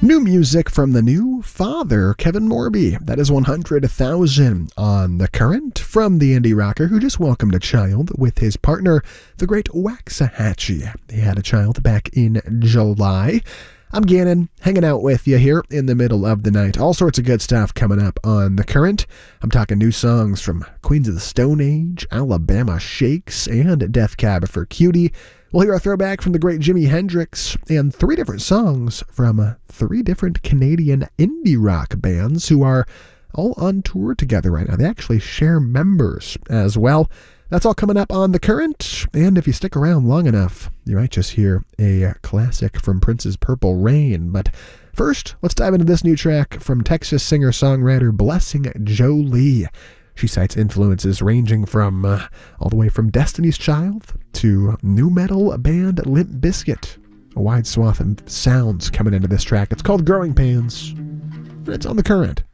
New music from the new father, Kevin Morby. That is 100,000 on The Current from the indie rocker who just welcomed a child with his partner, the great Waxahachie. They had a child back in July. I'm Gannon, hanging out with you here in the middle of the night. All sorts of good stuff coming up on The Current. I'm talking new songs from Queens of the Stone Age, Alabama Shakes, and Death Cab for Cutie. We'll hear a throwback from the great Jimi Hendrix and 3 different songs from 3 different Canadian indie rock bands who are all on tour together right now. They actually share members as well. That's all coming up on The Current, and if you stick around long enough, you might just hear a classic from Prince's Purple Rain. But first, let's dive into this new track from Texas singer-songwriter Blessing Jolie. She cites influences ranging from all the way from Destiny's Child to new metal band Limp Bizkit. A wide swath of sounds coming into this track. It's called Growing Pains, and it's on The Current.